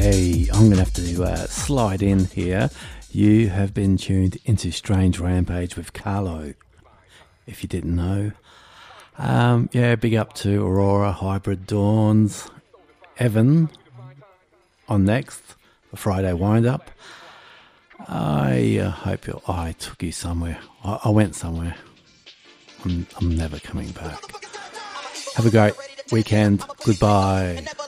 Hey, I'm going to have to slide in here. You have been tuned into Strange Rampage with Carlo, if you didn't know. Yeah, big up to Aurora, Hybrid Dawns, Evan on next, the Friday wind-up. I hope I took you somewhere. I went somewhere. I'm never coming back. Have a great weekend. Goodbye.